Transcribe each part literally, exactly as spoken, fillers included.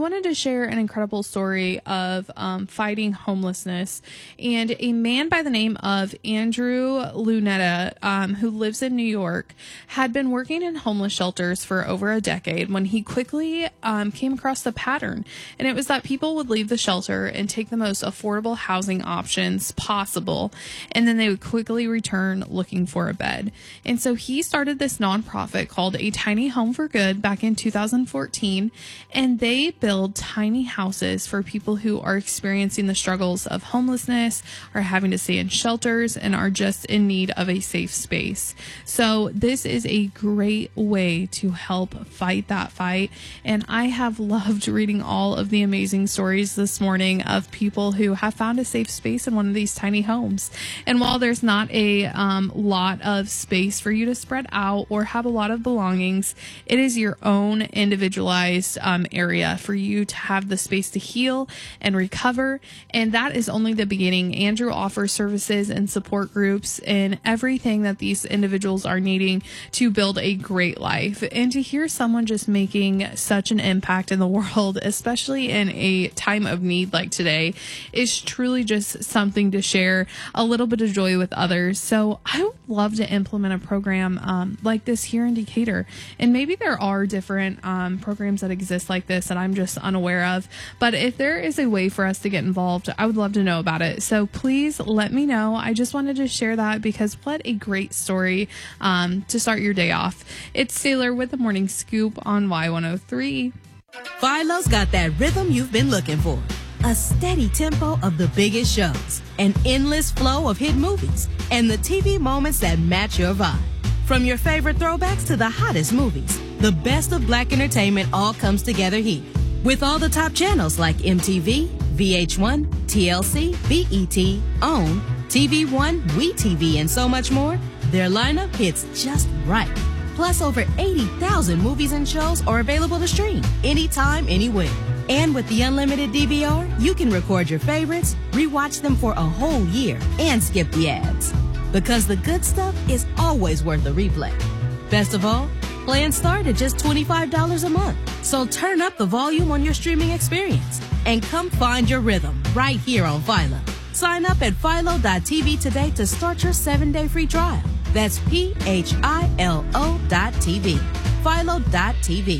wanted to share an incredible story of um, fighting homelessness. And a man by the name of Andrew Lunetta, um, who lives in New York, had been working in homeless shelters for over a decade when he quickly um, came across the pattern. And it was that people would leave the shelter and take the most affordable housing options possible, and then they would quickly return looking for a bed. And so he started this nonprofit called A Tiny Home for Good back in two thousand fourteen, and they build tiny houses for people who are experiencing the struggles of homelessness, are having to stay in shelters, and are just in need of a safe space. So this is a great way to help fight that fight, and I have loved reading all of the amazing stories this morning of people who have found a safe space in one of these tiny homes. And while there's not a um, lot of space for you to spread out or have a lot of belongings, it is your own individualized um, area for you to have the space to heal and recover. And that is only the beginning. Andrew offers services and support groups and everything that these individuals are needing to build a great life. And to hear someone just making such an impact in the world, especially in a time of need like today, is truly just something to share a little bit of joy with others. So I would love to implement a program um, like this here in Decatur. And maybe there are different um, programs that exist like this that I'm just unaware of. But if there is a way for us to get involved, I would love to know about it. So please let me know. I just wanted to share that because what a great story um, to start your day off. It's Sailor with the Morning Scoop on Y one oh three. Philo's got that rhythm you've been looking for. A steady tempo of the biggest shows, an endless flow of hit movies, and the T V moments that match your vibe. From your favorite throwbacks to the hottest movies, the best of black entertainment all comes together here. With all the top channels like M T V, V H one, T L C, B E T, OWN, T V One, WeTV, and so much more, their lineup hits just right. Plus, over eighty thousand movies and shows are available to stream anytime, anywhere. And with the unlimited D V R, you can record your favorites, rewatch them for a whole year, and skip the ads. Because the good stuff is always worth a replay. Best of all, plans start at just twenty-five dollars a month. So turn up the volume on your streaming experience and come find your rhythm right here on Philo. Sign up at philo dot t v today to start your seven-day free trial. That's P H I L O dot T V. philo dot T V.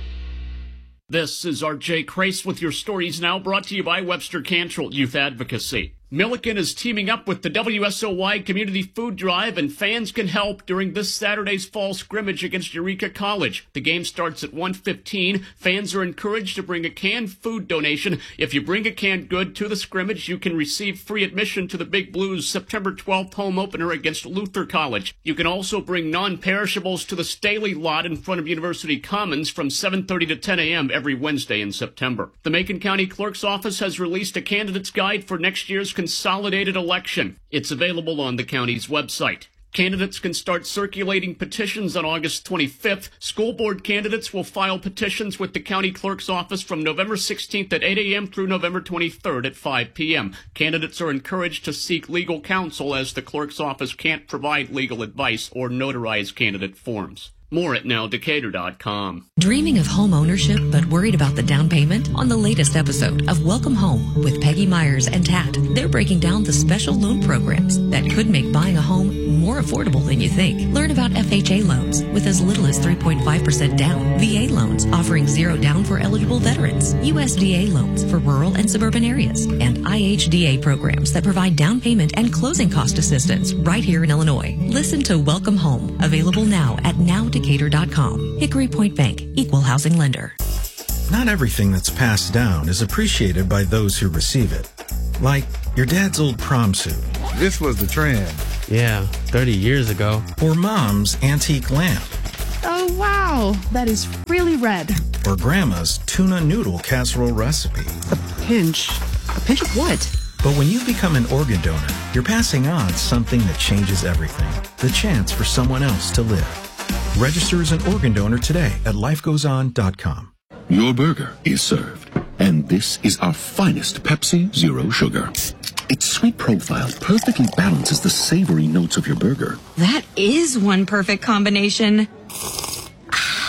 This is R J Crace with your stories now, brought to you by Webster Cantrell Youth Advocacy. Milliken is teaming up with the W S O Y Community Food Drive, and fans can help during this Saturday's fall scrimmage against Eureka College. The game starts at one fifteen. Fans are encouraged to bring a canned food donation. If you bring a canned good to the scrimmage, you can receive free admission to the Big Blues September twelfth home opener against Luther College. You can also bring non-perishables to the Staley lot in front of University Commons from seven thirty to ten a.m. every Wednesday in September. The Macon County Clerk's Office has released a candidate's guide for next year's consolidated election. It's available on the county's website. Candidates can start circulating petitions on August twenty-fifth. School board candidates will file petitions with the county clerk's office from November sixteenth at eight a.m. through November twenty-third at five p.m. Candidates are encouraged to seek legal counsel, as the clerk's office can't provide legal advice or notarize candidate forms. More at now decatur dot com. Dreaming of home ownership but worried about the down payment? On the latest episode of Welcome Home with Peggy Myers and Tat, they're breaking down the special loan programs that could make buying a home more affordable than you think. Learn about F H A loans with as little as three point five percent down, V A loans offering zero down for eligible veterans, U S D A loans for rural and suburban areas, and I H D A programs that provide down payment and closing cost assistance right here in Illinois. Listen to Welcome Home, available now at now decatur dot com. Hickory Point Bank, equal housing lender. Not everything that's passed down is appreciated by those who receive it. Like your dad's old prom suit. This was the trend. Yeah, thirty years ago. Or mom's antique lamp. Oh, wow. That is really red. Or grandma's tuna noodle casserole recipe. A pinch. A pinch of what? But when you become an organ donor, you're passing on something that changes everything. The chance for someone else to live. Register as an organ donor today at life goes on dot com. Your burger is served, and this is our finest Pepsi Zero Sugar. Its sweet profile perfectly balances the savory notes of your burger. That is one perfect combination.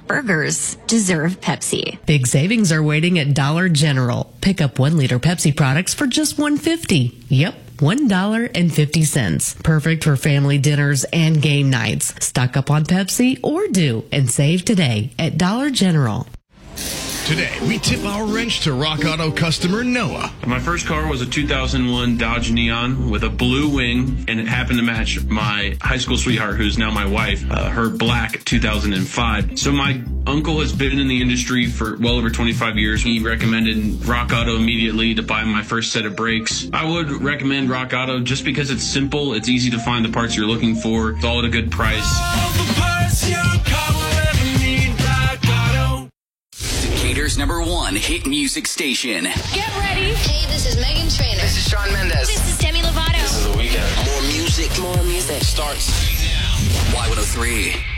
burgers deserve Pepsi. Big savings are waiting at Dollar General. Pick up one liter Pepsi products for just one dollar and fifty cents. Yep. one dollar and fifty cents. Perfect for family dinners and game nights. Stock up on Pepsi or do and save today at Dollar General. Today, we tip our wrench to Rock Auto customer Noah. My first car was a two thousand one Dodge Neon with a blue wing, and it happened to match my high school sweetheart, who's now my wife, uh, her black two thousand five. So my uncle has been in the industry for well over twenty-five years. He recommended Rock Auto immediately to buy my first set of brakes. I would recommend Rock Auto just because it's simple, it's easy to find the parts you're looking for, it's all at a good price. All the parts your car will ever need, Rock Auto. Decatur's number one hit music station. Get ready. Hey, this is Megan Trainor. This is Shawn Mendes. This is Demi Lovato. This is The Weeknd. More music. More music. Starts now. Y one oh three.